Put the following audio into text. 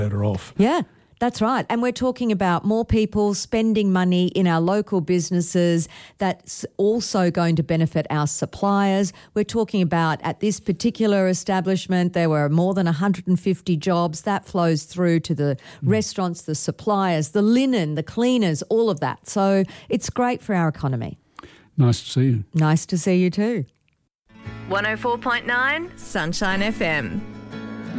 better off. Yeah. That's right. And we're talking about more people spending money in our local businesses. That's also going to benefit our suppliers. We're talking about at this particular establishment, there were more than 150 jobs. That flows through to the restaurants, the suppliers, the linen, the cleaners, all of that. So it's great for our economy. Nice to see you. Nice to see you too. 104.9 Sunshine FM.